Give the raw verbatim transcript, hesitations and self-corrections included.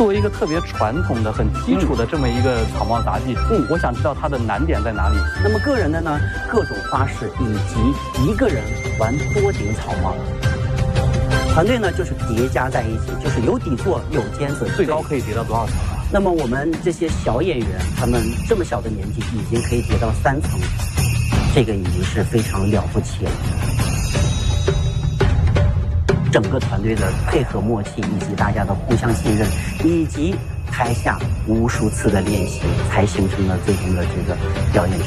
作为一个特别传统的、很基础的这么一个草帽杂技，嗯，我想知道它的难点在哪里。 那么个人的呢，各种花式以及一个人玩多顶草帽。团队呢就是叠加在一起，就是有底座有尖子， 最高可以叠到多少层啊？ 那么我们这些小演员，他们这么小的年纪已经可以叠到三层，这个已经是非常了不起了。整个团队的配合默契，以及大家的互相信任，以及台下无数次的练习，才形成了最终的这个表演。